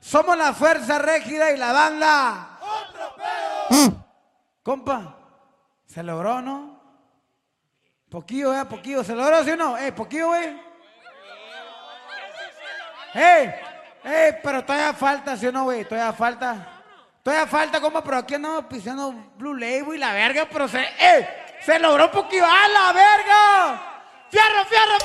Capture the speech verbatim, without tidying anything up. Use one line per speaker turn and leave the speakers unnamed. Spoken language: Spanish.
Somos la fuerza rígida y la banda.
¡Otro pedo!
Compa, ¿se logró, no? Poquillo, eh, poquillo. ¿Se logró, sí o no? Eh, poquillo, güey. ¡Ey! ¡Ey! Pero todavía falta, ¿sí o no, güey? Todavía falta. Todavía falta, compa, pero aquí andamos pisando Blue Label y la verga, pero se... ¡Ey! ¡Se logró poquillo! ¡A la verga! ¡Fierro, fierro, fierro!